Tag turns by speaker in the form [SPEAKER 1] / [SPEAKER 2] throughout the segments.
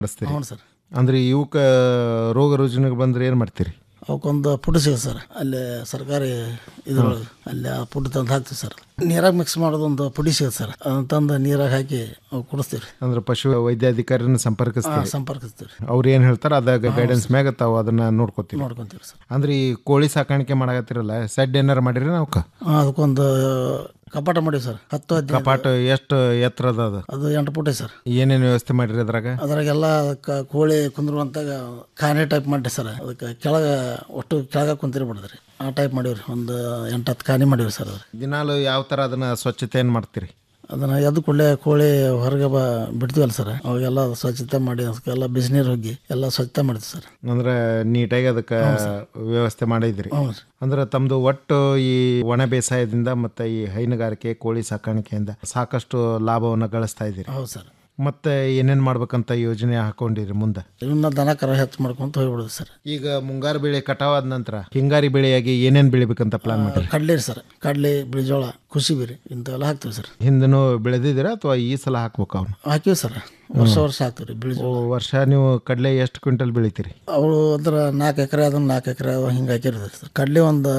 [SPEAKER 1] ನಡೆಸ್ತೀರಿ.
[SPEAKER 2] ಹ್ಞೂ ಸರ್.
[SPEAKER 1] ಅಂದ್ರೆ ಇವಕ್ಕ ರೋಗ ರುಜಿನಗಳು ಬಂದ್ರೆ ಏನು ಮಾಡ್ತೀರಿ?
[SPEAKER 2] ಅವಕ್ಕೊಂದು ಪುಡ್ ಸಿಗುತ್ತೆ ಸರ್, ಅಲ್ಲಿ ಸರ್ಕಾರಿ ಇದ್ರೊಳಗೆ ಅಲ್ಲಿ ಆ ಪುಡ್ ತಂದು ಹಾಕ್ತೀವಿ ಸರ್. ನೀರಾಗ ಮಿಕ್ಸ್ ಮಾಡೋದೊಂದು ಪುಡಿ ಸಿಗುತ್ತೆ ಸರ್, ಅದನ್ನ ತಂದು ನೀರಾಗ ಹಾಕಿ ಅವು ಕುಡಿಸ್ತೀವಿ.
[SPEAKER 1] ಅಂದ್ರೆ ಪಶು ವೈದ್ಯಾಧಿಕಾರಿನ ಸಂಪರ್ಕಿಸ್ತೀವಿ.
[SPEAKER 2] ಸಂಪರ್ಕಿಸ್ತೀವಿ.
[SPEAKER 1] ಅವ್ರು ಏನು ಹೇಳ್ತಾರೆ ಅದಾಗ ಗೈಡೆನ್ಸ್ ಮ್ಯಾಗ ತಾವು ಅದನ್ನ ನೋಡ್ಕೊತೀವಿ
[SPEAKER 2] ಸರ್.
[SPEAKER 1] ಅಂದ್ರೆ ಈ ಕೋಳಿ ಸಾಕಾಣಿಕೆ ಮಾಡಕತ್ತಿರಲ್ಲ, ಸೆಡ್ ಏನಾರು ಮಾಡಿರಿ ನಾವು?
[SPEAKER 2] ಅದಕ್ಕೊಂದು ಕಪಾಟ ಮಾಡಿವಿ ಸರ್. 10-15
[SPEAKER 1] ಕಪಾಟ ಎಷ್ಟು ಎತ್ತರದ ಅದು?
[SPEAKER 2] ಅದು 8 ಫುಟ್ ಸರ್.
[SPEAKER 1] ಏನೇನು ವ್ಯವಸ್ಥೆ ಮಾಡಿರಿ
[SPEAKER 2] ಅದ್ರಾಗೆಲ್ಲ ಕೋಳಿ ಕುಂದ್ರುವಂತಾಗ ಖಾನೆ ಟೈಪ್ ಮಾಡಿ ಸರ್. ಅದಕ್ಕೆ ಕೆಳಗೆ ಒಟ್ಟು ಕೆಳಗೆ ಕುಂತಿರ್ಬಿಡ್ದ್ರಿ, ಆ ಟೈಪ್ ಮಾಡಿವ್ರಿ. ಒಂದು 8-10 ಖಾನೆ ಮಾಡಿವ್ರಿ ಸರ್.
[SPEAKER 1] ದಿನಾಲು ಯಾವ ಥರ ಅದನ್ನ ಸ್ವಚ್ಛತೆಯನ್ನು ಮಾಡ್ತೀರಿ?
[SPEAKER 2] ಅದನ್ನು ಎದ್ದು ಕೂಡಲೇ ಕೋಳಿ ಹೊರಗೆ ಬಿಡ್ತೀವಲ್ಲ ಸರ್, ಅವಾಗೆಲ್ಲ ಸ್ವಚ್ಛತೆ ಮಾಡಿ ಅದಕ್ಕೆಲ್ಲ ಬಿಸಿನೀರು ಹೋಗಿ ಎಲ್ಲ ಸ್ವಚ್ಛತೆ ಮಾಡ್ತೀವಿ ಸರ್.
[SPEAKER 1] ಅಂದ್ರೆ ನೀಟಾಗಿ ಅದಕ್ಕೆ ವ್ಯವಸ್ಥೆ ಮಾಡಿದ್ರಿ. ಅಂದ್ರೆ ತಮ್ಮದು ಒಟ್ಟು ಈ ಒಣ ಬೇಸಾಯದಿಂದ ಮತ್ತು ಈ ಹೈನುಗಾರಿಕೆ ಕೋಳಿ ಸಾಕಾಣಿಕೆಯಿಂದ ಸಾಕಷ್ಟು ಲಾಭವನ್ನು ಗಳಿಸ್ತಾ ಇದ್ದೀರಿ.
[SPEAKER 2] ಹೌದು ಸರ್.
[SPEAKER 1] ಮತ್ತೆ ಏನೇನು ಮಾಡ್ಬೇಕಂತ ಯೋಜನೆ ಹಾಕೊಂಡಿರಿ ಮುಂದೆ?
[SPEAKER 2] ಇವನ್ನ ದನ ಕರ ಹೆಚ್ಚು ಮಾಡ್ಕೊಂತ ಹೋಗ್ಬಿಡುದು ಸರ್.
[SPEAKER 1] ಈಗ ಮುಂಗಾರು ಬೆಳೆ ಕಟಾವಾದ ನಂತರ ಹಿಂಗಾರಿ ಬೆಳೆಯಾಗಿ ಏನೇನು ಬೆಳಿಬೇಕಂತ ಪ್ಲಾನ್ ಮಾಡಿರಿ?
[SPEAKER 2] ಕಡ್ಲೆ ಸರ್, ಕಡ್ಲೆ, ಬಿಳಿಜೋಳ, ಕುಸಿಬಿರಿ ಇಂಥವೆಲ್ಲ ಹಾಕ್ತೀವಿ ಸರ್.
[SPEAKER 1] ಹಿಂದೂ ಬೆಳೆದಿದ್ದೀರಾ ಅಥವಾ ಈ ಸಲ ಹಾಕ್ಬೇಕು? ಅವನು ಹಾಕಿವಿ
[SPEAKER 2] ಸರ್, ವರ್ಷ ಹಾಕ್ತೀವಿ ಬಿಳಿಜೋಳ.
[SPEAKER 1] ವರ್ಷ ನೀವು ಕಡಲೆ ಎಷ್ಟು ಕ್ವಿಂಟಲ್ ಬೆಳಿತೀರಿ?
[SPEAKER 2] ಅವಳು ಅದ್ರ 4 ಎಕರೆ ಅದನ್ನ 4 ಎಕರೆ ಹಿಂಗೆ ಹಾಕಿರ್ತದೆ ಸರ್. ಕಡ್ಲೆ ಒಂದು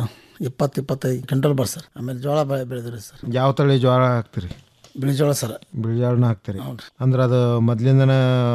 [SPEAKER 2] 20-25 ಕ್ವಿಂಟಲ್ ಬರ್ಸ್ ಸರ್. ಆಮೇಲೆ ಜೋಳ ಬೆಳೆದಿರಿ ಸರ್.
[SPEAKER 1] ಯಾವ ತಳಿ ಜೋಳ ಹಾಕ್ತೀರಿ?
[SPEAKER 2] ಬಿಳಿಜೋಳ ಸರ್.
[SPEAKER 1] ಬಿಳಿಜೋಳನ ಹಾಕ್ತೀರಿ? ಅಂದ್ರೆ ಅದು ಮೊದ್ಲಿಂದನ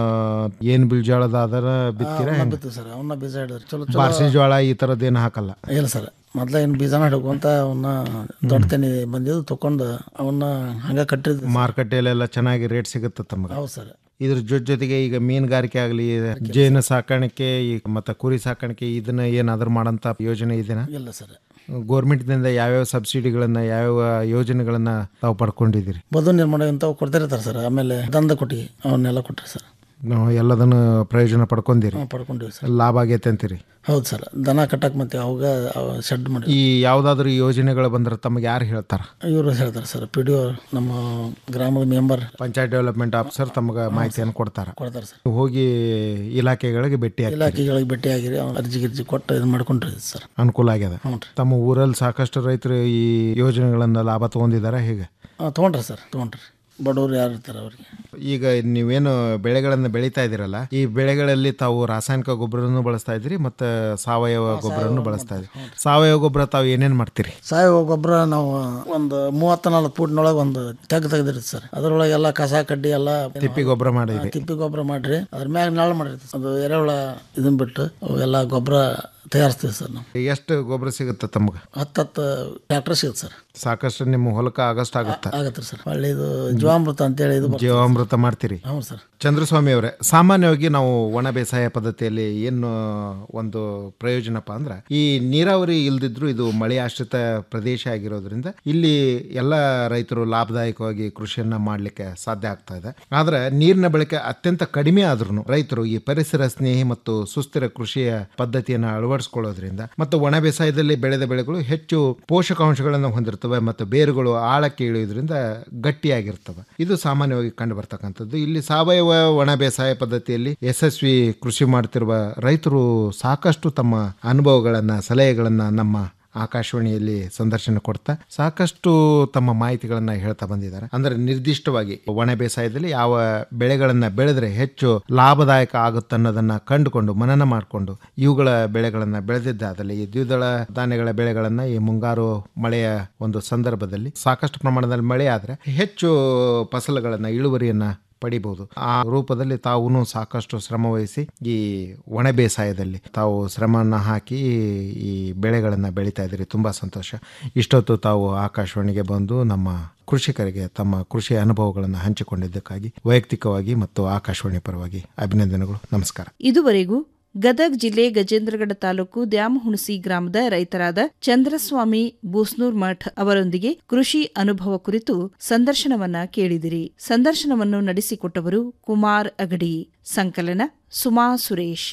[SPEAKER 1] ಏನು ಬಿಳಿಜೋಳದ ಅದರ ಬಿತ್ತೀರಾ?
[SPEAKER 2] ಬಿತ್ತೀವಿ ಸರ್. ಅವನ್ನ ಬೀಜ ಹಿಡಿದ್ರಿ ಚಲೋ.
[SPEAKER 1] ಬಾರ್ಸಿ ಜೋಳ ಈ ಥರದ್ದು ಏನು ಹಾಕಲ್ಲ?
[SPEAKER 2] ಇಲ್ಲ ಸರ್, ಮೊದ್ಲ ಏನು ಬೀಜನ ಹಿಡ್ಕೊಂತ ಅವನ್ನ ದೊಡ್ಡ ತೆನಿ ಬಂದಿದ್ದು ತೊಗೊಂಡು ಅವನ್ನ ಹಂಗೆ ಕಟ್ಟಿದ್ವಿ.
[SPEAKER 1] ಮಾರುಕಟ್ಟೆಯಲ್ಲೆಲ್ಲ ಚೆನ್ನಾಗಿ ರೇಟ್ ಸಿಗುತ್ತೆ ತಮಗೆ?
[SPEAKER 2] ಹೌದು ಸರ್.
[SPEAKER 1] ಇದ್ರ ಜೊತೆಗೆ ಈಗ ಮೀನುಗಾರಿಕೆ ಆಗಲಿ, ಜೇನು ಸಾಕಾಣಿಕೆ ಮತ್ತು ಕುರಿ ಸಾಕಾಣಿಕೆ ಇದನ್ನ ಏನಾದರೂ ಮಾಡೋಂಥ ಯೋಜನೆ ಇದೆನಾ?
[SPEAKER 2] ಇಲ್ಲ ಸರ್.
[SPEAKER 1] ಗೋರ್ಮೆಂಟ್ನಿಂದ ಯಾವ್ಯಾವ ಸಬ್ಸಿಡಿಗಳನ್ನು ಯಾವ್ಯಾವ ಯೋಜನೆಗಳನ್ನು ತಾವು ಪಡ್ಕೊಂಡಿದ್ದೀರಿ?
[SPEAKER 2] ಬದು ನಿರ್ಮಾಣ ಇಂಥವು ಕೊಡ್ತಿರ್ತಾರೆ ಸರ್. ಆಮೇಲೆ ದಂದ ಕೊಟ್ಟಿಗೆ ಅವನ್ನೆಲ್ಲ ಕೊಟ್ಟರೆ ಸರ್.
[SPEAKER 1] ನಾವು ಎಲ್ಲದನ್ನು ಪ್ರಯೋಜನ ಪಡ್ಕೊಂಡಿರಿ?
[SPEAKER 2] ಪಡ್ಕೊಂಡಿವಿ ಸರ್.
[SPEAKER 1] ಲಾಭ ಆಗೈತೆ ಅಂತೀರಿ?
[SPEAKER 2] ಹೌದು ಸರ್. ದನ ಕಟ್ಟಕ್ಕೆ ಮತ್ತೆ ಅವಾಗ ಶೆಡ್ ಮಾಡಿ.
[SPEAKER 1] ಈ ಯಾವುದಾದ್ರೂ ಯೋಜನೆಗಳು ಬಂದ್ರೆ ತಮಗೆ ಯಾರು ಹೇಳ್ತಾರೆ?
[SPEAKER 2] ಇವರು ಹೇಳ್ತಾರೆ ಸರ್. PDO ನಮ್ಮ ಗ್ರಾಮದ ಮೆಂಬರ್,
[SPEAKER 1] ಪಂಚಾಯತ್ ಡೆವಲಪ್ಮೆಂಟ್ ಆಫೀಸರ್ ತಮಗೆ ಮಾಹಿತಿಯನ್ನು ಕೊಡ್ತಾರೆ
[SPEAKER 2] ಸರ್.
[SPEAKER 1] ಹೋಗಿ ಇಲಾಖೆಗಳಿಗೆ
[SPEAKER 2] ಭೇಟಿಯಾಗಿರಿ ಅರ್ಜಿ ಕೊಟ್ಟು ಇದು ಮಾಡ್ಕೊಂಡ್ರಿ ಸರ್.
[SPEAKER 1] ಅನುಕೂಲ ಆಗ್ಯದ. ತಮ್ಮ ಊರಲ್ಲಿ ಸಾಕಷ್ಟು ರೈತರು ಈ ಯೋಜನೆಗಳನ್ನು ಲಾಭ ತಗೊಂಡಿದ್ದಾರೆ. ಹೇಗೆ
[SPEAKER 2] ತೊಗೊಂಡ್ರಿ ಸರ್? ತೊಗೊಂಡ್ರಿ. ಬಡವರು ಯಾರು ಇರ್ತಾರೆ ಅವ್ರಿಗೆ.
[SPEAKER 1] ಈಗ ನೀವೇನು ಬೆಳೆಗಳನ್ನು ಬೆಳೀತಾ ಇದ್ದೀರಲ್ಲ, ಈ ಬೆಳೆಗಳಲ್ಲಿ ತಾವು ರಾಸಾಯನಿಕ ಗೊಬ್ಬರನ್ನು ಬಳಸ್ತಾ ಇದ್ದೀರಿ ಮತ್ತು ಸಾವಯವ ಗೊಬ್ಬರನ್ನು ಬಳಸ್ತಾ ಇದ್ದೀರಿ. ಸಾವಯವ ಗೊಬ್ಬರ ತಾವು ಏನೇನು ಮಾಡ್ತೀರಿ?
[SPEAKER 2] ಸಾವಯವ ಗೊಬ್ಬರ ನಾವು ಒಂದು 30-40 ಫೂಟ್ನೊಳಗೆ ಒಂದು ತೆಗ್ದಿರ್ತೀವಿ ಸರ್. ಅದರೊಳಗೆ ಎಲ್ಲ ಕಸ ಕಡ್ಡಿ ಎಲ್ಲ
[SPEAKER 1] ತಿಪ್ಪಿ ಗೊಬ್ಬರ ಮಾಡಿದ್ರಿ?
[SPEAKER 2] ತಿಪ್ಪಿ ಗೊಬ್ಬರ ಮಾಡ್ರಿ, ಅದ್ರ ಮ್ಯಾಗ ನಾಳು ಮಾಡಿರ್ತೀವಿ. ಅದು ಎರೆಹುಳ ಇದನ್ನ ಬಿಟ್ಟು ಅವೆಲ್ಲ ಗೊಬ್ಬರ ತಯಾರಿಸ್ತೀವಿ ಸರ್. ನಾವು
[SPEAKER 1] ಎಷ್ಟು ಗೊಬ್ಬರ ಸಿಗುತ್ತೆ ತಮ್ಗೆ?
[SPEAKER 2] 10 ಟ್ರ್ಯಾಕ್ಟರ್ ಸಿಗುತ್ತೆ ಸರ್.
[SPEAKER 1] ಸಾಕಷ್ಟು ನಿಮ್ಮ ಹೊಲಕ್ಕೆ ಆಗತ್ತೆ
[SPEAKER 2] ಸರ್. ಒಳ್ಳೆಯದು ಜೀವಾಮೃತ ಅಂತೇಳಿ ಇದು
[SPEAKER 1] ಜೀವಾಮೃತ ಮಾಡ್ತೀರಿ?
[SPEAKER 2] ಹೌದು ಸರ್.
[SPEAKER 1] ಚಂದ್ರಸ್ವಾಮಿ ಅವರೇ, ಸಾಮಾನ್ಯವಾಗಿ ನಾವು ಒಣ ಬೇಸಾಯ ಪದ್ಧತಿಯಲ್ಲಿ ಏನು ಒಂದು ಪ್ರಯೋಜನಪ್ಪ ಅಂದ್ರೆ, ಈ ನೀರಾವರಿ ಇಲ್ದಿದ್ರು ಇದು ಮಳೆ ಆಶ್ರಿತ ಪ್ರದೇಶ ಆಗಿರೋದ್ರಿಂದ ಇಲ್ಲಿ ಎಲ್ಲ ರೈತರು ಲಾಭದಾಯಕವಾಗಿ ಕೃಷಿಯನ್ನ ಮಾಡಲಿಕ್ಕೆ ಸಾಧ್ಯ ಆಗ್ತಾ ಇದೆ. ಆದ್ರೆ ನೀರಿನ ಬಳಕೆ ಅತ್ಯಂತ ಕಡಿಮೆ ಆದ್ರೂ ರೈತರು ಈ ಪರಿಸರ ಸ್ನೇಹಿ ಮತ್ತು ಸುಸ್ಥಿರ ಕೃಷಿಯ ಪದ್ಧತಿಯನ್ನು ಅಳವಡಿಸಿಕೊಳ್ಳೋದ್ರಿಂದ ಮತ್ತು ಒಣ ಬೇಸಾಯದಲ್ಲಿ ಬೆಳೆದ ಬೆಳೆಗಳು ಹೆಚ್ಚು ಪೋಷಕಾಂಶಗಳನ್ನು ಹೊಂದಿರ್ತವೆ ಮತ್ತು ಬೇರುಗಳು ಆಳಕ್ಕೆ ಇಳಿಯೋದ್ರಿಂದ ಗಟ್ಟಿಯಾಗಿರ್ತವೆ. ಇದು ಸಾಮಾನ್ಯವಾಗಿ ಕಂಡು ಬರ್ತಕ್ಕಂಥದ್ದು. ಇಲ್ಲಿ ಸಾವಯವ ಒಣ ಬೇಸಾಯ ಪದ್ಧತಿಯಲ್ಲಿ ಯಶಸ್ವಿ ಕೃಷಿ ಮಾಡ್ತಿರುವ ರೈತರು ಸಾಕಷ್ಟು ತಮ್ಮ ಅನುಭವಗಳನ್ನು, ಸಲಹೆಗಳನ್ನು ನಮ್ಮ ಆಕಾಶವಾಣಿಯಲ್ಲಿ ಸಂದರ್ಶನ ಕೊಡ್ತಾ ಸಾಕಷ್ಟು ತಮ್ಮ ಮಾಹಿತಿಗಳನ್ನು ಹೇಳ್ತಾ ಬಂದಿದ್ದಾರೆ. ಅಂದ್ರೆ ನಿರ್ದಿಷ್ಟವಾಗಿ ಒಣ ಬೇಸಾಯದಲ್ಲಿ ಯಾವ ಬೆಳೆಗಳನ್ನು ಬೆಳೆದ್ರೆ ಹೆಚ್ಚು ಲಾಭದಾಯಕ ಆಗುತ್ತೆ ಅನ್ನೋದನ್ನ ಕಂಡುಕೊಂಡು ಮನನ ಮಾಡಿಕೊಂಡು ಇವುಗಳ ಬೆಳೆಗಳನ್ನು ಬೆಳೆದಿದ್ದಾದಲ್ಲಿ ಈ ದ್ವಿದಳ ಧಾನ್ಯಗಳ ಬೆಳೆಗಳನ್ನು ಈ ಮುಂಗಾರು ಮಳೆಯ ಒಂದು ಸಂದರ್ಭದಲ್ಲಿ ಸಾಕಷ್ಟು ಪ್ರಮಾಣದಲ್ಲಿ ಮಳೆ ಆದರೆ ಹೆಚ್ಚು ಫಸಲುಗಳನ್ನು, ಇಳುವರಿಯನ್ನ ಪಡಿಬಹುದು. ಆ ರೂಪದಲ್ಲಿ ತಾವು ಸಾಕಷ್ಟು ಶ್ರಮ ವಹಿಸಿ ಈ ಒಣ ಬೇಸಾಯದಲ್ಲಿ ತಾವು ಶ್ರಮವನ್ನು ಹಾಕಿ ಈ ಬೆಳೆಗಳನ್ನು ಬೆಳೀತಾ ಇದ್ದೀರಿ. ತುಂಬ ಸಂತೋಷ. ಇಷ್ಟೊತ್ತು ತಾವು ಆಕಾಶವಾಣಿಗೆ ಬಂದು ನಮ್ಮ ಕೃಷಿಕರಿಗೆ ತಮ್ಮ ಕೃಷಿ ಅನುಭವಗಳನ್ನು ಹಂಚಿಕೊಂಡಿದ್ದಕ್ಕಾಗಿ ವೈಯಕ್ತಿಕವಾಗಿ ಮತ್ತು ಆಕಾಶವಾಣಿ ಪರವಾಗಿ ಅಭಿನಂದನೆಗಳು. ನಮಸ್ಕಾರ.
[SPEAKER 3] ಇದುವರೆಗೂ ಗದಗ್ ಜಿಲ್ಲೆ ಗಜೇಂದ್ರಗಡ ತಾಲೂಕು ದ್ಯಾಮಹುಣಸಿ ಗ್ರಾಮದ ರೈತರಾದ ಚಂದ್ರಸ್ವಾಮಿ ಬೂಸ್ನೂರ್ ಮಠ್ ಅವರೊಂದಿಗೆ ಕೃಷಿ ಅನುಭವ ಕುರಿತು ಸಂದರ್ಶನವನ್ನ ಕೇಳಿದಿರಿ. ಸಂದರ್ಶನವನ್ನು ನಡೆಸಿಕೊಟ್ಟವರು ಕುಮಾರ್ ಅಗಡಿ. ಸಂಕಲನ ಸುಮಾ ಸುರೇಶ್.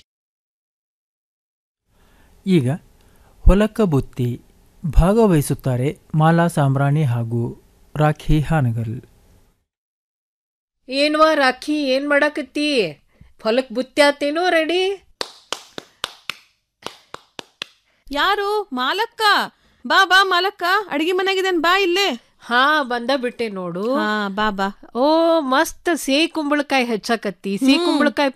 [SPEAKER 4] ಈಗ ಹೊಲಕ್ಕ ಬುತ್ತಿ ಭಾಗವಹಿಸುತ್ತಾರೆ ಮಾಲಾ ಸಾಂಬ್ರಾಣಿ ಹಾಗೂ ರಾಖಿ ಹಾನಗಲ್.
[SPEAKER 5] ಏನ್ವಾ ರಾಖಿ, ಏನ್ ಮಾಡಾಕತ್ತಿ? ಹೊಲಕ್ ಬುತ್ತಿ ಆತೇನೋ ರೆಡಿ?
[SPEAKER 6] ಯಾರು? ಮಾಲಕ್ಕ. ಬಾ ಬಾ ಮಾಲಕ್ಕ, ಅಡಿಗೆ ಮನೆಗಿದ್ದೇನೆ, ಬಾ ಇಲ್ಲೇ.
[SPEAKER 5] ಹಾ ಬಂದ ಬಿಟ್ಟೆ ನೋಡು.
[SPEAKER 3] ಹಾ ಬಾಬಾ.
[SPEAKER 5] ಓ ಮಸ್ತ್ ಸಿಹಿ ಕುಂಬಳಕಾಯಿ ಹೆಚ್ಚಾಕತ್ತಿ. ಸಿಹಿ ಕುಂಬಳಕಾಯಿ